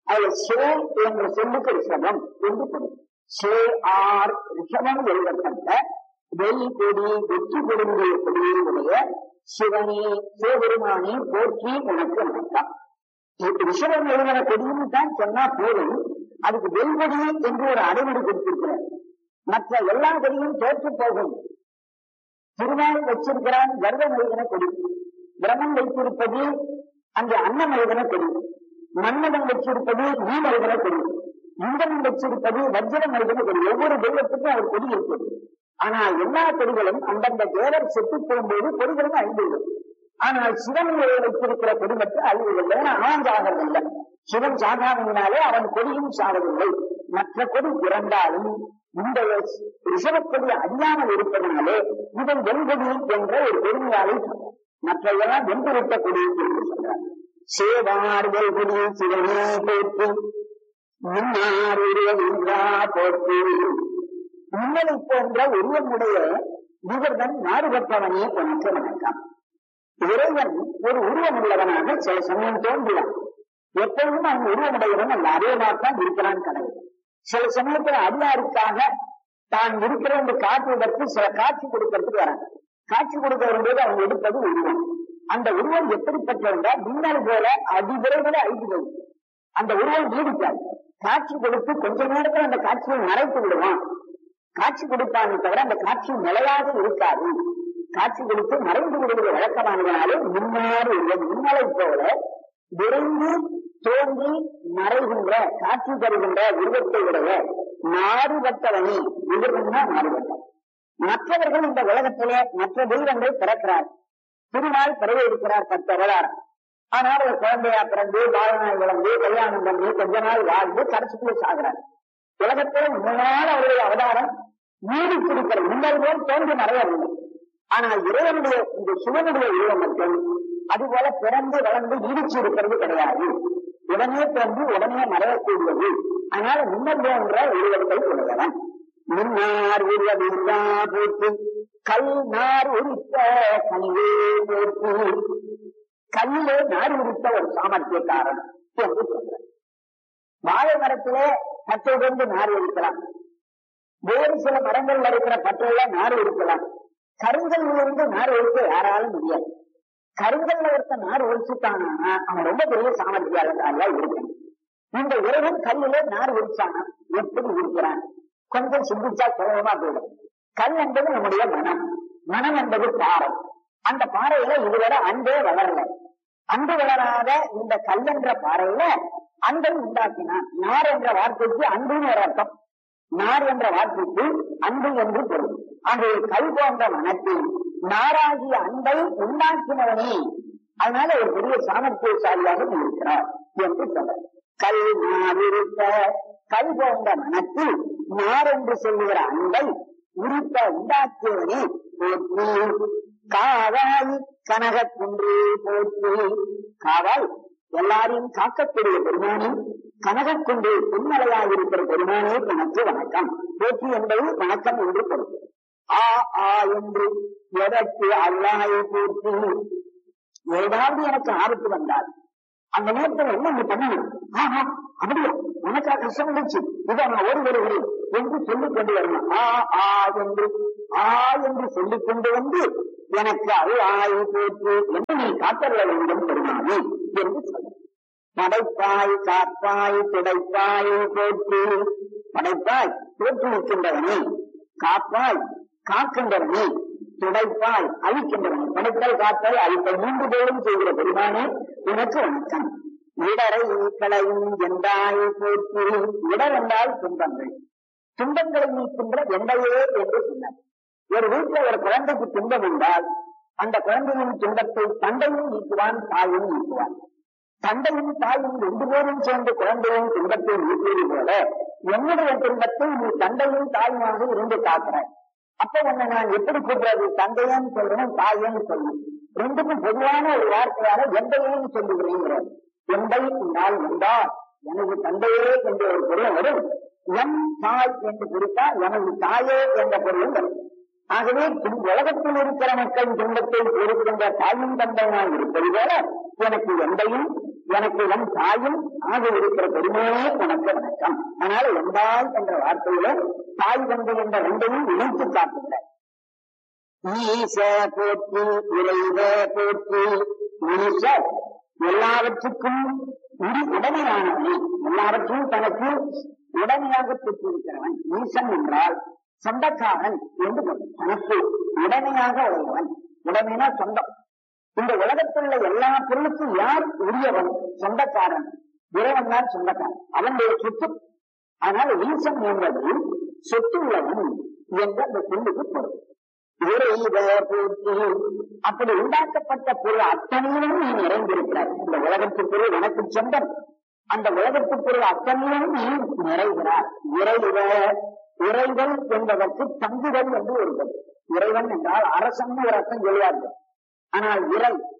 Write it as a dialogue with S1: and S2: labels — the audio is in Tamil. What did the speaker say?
S1: அதில் சே என்ற சொல்லுக்கு ரிஷபம் என்று பொருள். சே ஆர் ரிஷபம் எழுதப்பட்ட வெல் கொடி வெற்றி கொடுங்கிய கொடியுடைய சிவனே சிவபெருமானே போற்றி உனக்கு வணக்கம். ரிஷபம் எழுதின கொடின்னு தான் சொன்னா போதும், அதுக்கு வெல்கொடி என்று ஒரு அடைமொழி கொடுத்திருக்கிறார். மற்ற எல்லா கொடியும் தோற்று போகும். திருநாள் வச்சிருக்கிறான் கர்வம் எழுதின கொடி, பிரம்மன் வைத்திருப்பது அந்த அன்னம் எழுதின கொடி, மன்னதம் வச்சிருப்பது நீர் எழுதின கொடி, இந்தனம் வச்சிருப்பது வஜ்ரம் எழுதின கொடி. ஒவ்வொரு தெய்வத்துக்கும் அவர் கொடி இருக்குது. ஆனால் எல்லா கொடிகளும் அந்தந்த தேவர் செத்து போகும்போது கொடிகளும் அழிந்துள்ளது. ஆனால் சிவன் வைத்திருக்கிற கொடி மட்டும் அழிவதில்லை. ஏன்னா அவன் சாகவில்லை. சிவன் சாகாவினாலே அவன் கொடியும் சாகவில்லை. மற்ற கொடி இறந்தாலும் இந்த ரிஷபக்கொடி அழியாமல் இருப்பதனாலே இவன் வெண்கொடி என்ற ஒரு பெருமையாலை சொல்றார். மற்றையெல்லாம் வென்றுவிட்ட கொடி என்று சொல்றார். சேவார் வெல்கொடி சிவனே போற்றி முன்னார் உருவா போற்றி. முன்னலை போன்ற உருவமுடைய இவர்தான் மாறுபட்டவனே உனக்கு வணக்கம். இறைவன் ஒரு உருவம் உள்ளவனாக சில சமயம் தோன்றுவான். எப்பொழுதும் அவன் உருவமுடையவன் அல்ல, அதே மாதிரிதான் இருக்கிறான் கடவுள். சில சமயத்தில் அடியாருக்காக தான் இருக்கிற என்று காட்டுவதற்கு சில காட்சி கொடுக்கறதுக்கு வராங்க. காட்சி கொடுக்க வரும்போது அவன் எடுப்பது உருவம். அந்த உருவம் எப்படிப்பட்டவென்றால் மின்னல் போல அதிவிரைவில் அழிகிறது. அந்த உருவம் நீடிக்காது. காட்சி கொடுத்து கொஞ்ச நேரத்தில் அந்த காட்சியை மறைத்து விடுவான். காட்சி கொடுப்பானே தவிர அந்த காட்சி நிலையாக இருக்காது. காட்சி கொடுத்து மறைந்து விடுவது வழக்கமானதனாலே முன்னாறு முன்னலை போல விரைந்து தோன்றி மறைகின்ற காட்சி தருகின்ற உருவத்தை உடைய மாறுபட்டவனே விருதுன்னா மாறுபட்டவன். மற்றவர்கள் இந்த உலகத்திலே மற்ற தெய்வங்கள் பிறக்கிறார். திருநாள் பிறகு இருக்கிறார் 10 வரலாறு. ஆனால் ஒரு குழந்தையா பிறந்து வாழ்நாள் வளர்ந்து கல்யாணம் பண்ணி கொஞ்ச நாள் வாழ்ந்து கடைசிக்குள்ள சாகிறார். உலகத்திலே முன்னாள் அவருடைய அவதாரம் நீடித்திருக்கிறது. முன்னல் போல் தோன்றி மறையவில்லை. ஆனால் இறைவனுடைய இந்த சிவனுடைய உருவம் மட்டும் அதுபோல பிறந்து வளர்ந்து நீடிச்சு இருக்கிறது கிடையாது. உடனே தோன்றி உடனே மறையக்கூடியது. அதனால முன்னர் போன்ற உருவத்தை உடையவன். முன்னார் உருவா போற்றி கல் நார் உரித்த கல்லே போற்றி. கல்லிலே நார் உரித்த ஒரு சாமர்த்தியக்காரன் என்று சொல்றார். வாழை மரத்திலே பற்றையிலிருந்து நார் உரிக்கலாம். வேறு சில மரங்கள்ல இருக்கிற பற்றையில நார் உரிக்கலாம். கருங்கல்லிருந்து நார் ஒழிக்க யாராலும் முடியாது. கருங்கல்ல ஒருத்த நார் ஒழிச்சுட்டானா அவன் ரொம்ப பெரிய சாமர்த்தியாளர்களா இருக்கணும். இந்த இறைவன் கல்லிலே நார் ஒழிச்சானா எப்படி இருக்கிறான்? கொஞ்சம் சிந்திச்சா சுலபமா போயிடும். கல் என்பது நம்முடைய மனம், மனம் என்பது பாறை. அந்த பாறையில இதுவரை அன்பே வளரல. அன்பு வளராத இந்த கல் என்ற பாறையில அன்பை உண்டாக்கினான். நார் என்ற வார்த்தைக்கு அன்புன்னு ஒரு அர்த்தம். நார் என்ற வார்த்தைக்கு அன்பு என்று பொருள். அந்த கல் போன்ற மனத்தில் நாராகிய அன்பை உண்டாக்கினவனே. அதனால ஒரு பெரிய சாமர்த்தியசாலியாக இருக்கிறார் என்று சொல்ற. கல் நாவிருத்த கல் போன்ற மனத்தில் நார் என்று சொல்லுகிற அன்பை உரித்த உண்டாக்கியவனே போற்றி. காவாய் கனக குன்று போற்றி. காவாய் எல்லாரையும் காக்கக்கூடிய பெருமானே, கனகக்குன்று பொன்மலையாயிருக்கிற பெருமானே எனக்கு வணக்கம். போற்றி என்பது வணக்கம் என்று பொருள். ஆ ஆ என்று எதற்கு அல்லாயை போற்றி. ஏதாவது எனக்கு ஆபத்து வந்தால் அந்த நேரத்தில் என்ன நீ பண்ணணும்? ஆஹா அப்படியா, உனக்கா கஷ்டம் இருந்துச்சு, இதை நான் ஓடி வருகிறேன் என்று சொல்லிக் கொண்டு வரணும். ஆ ஆ என்று சொல்லிக் கொண்டு வந்து எனக்கு அல்லாயை போற்றி என்று நீ காத்தல்ல வேண்டும் பெருமானே என்று சொல்ல. படைப்பாய் காப்பாய் துடைப்பாய் போற்றி. படைப்பாய் தோற்றுவிக்கின்றவனே, காப்பாய் காக்கின்றவனே, துடைப்பாய் அழிக்கின்றவனே. படைத்தல் காத்தல் அழித்தல் 3 பேரும் செய்கிற பெருமானே உனக்கு வணக்கம். இடரை களையும் எந்தாய் போற்றி. இடர் என்றால் துன்பங்கள், துன்பங்களை நீக்கின்ற எந்தையே என்று சொன்னார். ஒரு வீட்டில் ஒரு குழந்தைக்கு துன்பம் என்றால் அந்த குழந்தையின் துன்பத்தை தந்தையும் நீக்குவான், தாயும் நீக்குவான். தந்தையும் தாயும் 2 பேரும் சேர்ந்து குழந்தையின் துன்பத்தை நீக்குவது போல என்னுடைய துன்பத்தை நீ தந்தையும் தாயுமாக இருந்து காக்கிறாய். அப்ப உன்னை நான் எப்படி கூப்பிடுறது? தந்தையன்னு சொல்றேன், தாயன்னு சொல்றேன். 2க்கும் பொதுவான ஒரு வார்த்தையான எந்தையேன்னு சொல்லுகிறேன். எந்தை என்றால் என்றால் எனது தந்தையே என்ற ஒரு பொருள் வரும். என் தாய் என்று குறித்தால் எனது தாயே என்ற பொருளும் வரும். ஆகவே உலகத்தில் இருக்கிற மக்கள் துன்பத்தை பொறுக்கின்ற தாயும் தந்தையாய் இருப்பது போல எனக்கு எந்தையும் எனக்கு என் தாயும் ஆக இருக்கிற பெருமையே உனக்கு வணக்கம். அதனால எந்தாய் என்ற வார்த்தையில தாய் தந்தை என்ற ரெண்டையும் இணைத்து காட்டுகிறார். ஈச போற்றி இறைவ போற்றி. ஈச எல்லாவற்றுக்கும் உடமையானவன், எல்லாவற்றையும் தனக்கு உடமையாக பெற்றிருக்கிறவன். ஈசன் என்றால் சொந்தக்காரன் என்று தனக்கு உடமையாக உடையவன். உடமைனா சொந்தம். இந்த உலகத்தில் உள்ள எல்லா பொருளுக்கும் யார் உரியவன்? சொந்தக்காரன். இறைவன் தான் சொந்தக்காரன், அவனுடைய சொத்து. அதனால ஈசன் என்பது சொத்து உள்ளவன் என்று அந்த சொல்லுக்கு பொருள். அப்படி உண்டாக்கப்பட்ட பொருள் அத்தனையிலும் நீ நிறைந்திருக்கிறார். இந்த உலகத்து பொருள் எனக்கு சொந்தம். அந்த உலகத்து பொருள் அத்தனையிலும் நீ நிறைகிறார். இறைவன் என்பதற்கு தங்குதல் என்று ஒரு பொருள். இறைவன் என்றால் அரசன் ஒரு அர்த்தம் சொல்வார்கள். ஆனால் இறை